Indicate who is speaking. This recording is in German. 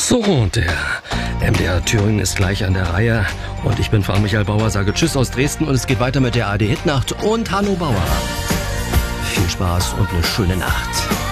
Speaker 1: So, der MDR Thüringen ist gleich an der Reihe und ich bin Frank Michael Bauer, sage Tschüss aus Dresden und es geht weiter mit der ARD Hitnacht und Hanno Bauer. Viel Spaß und eine schöne Nacht.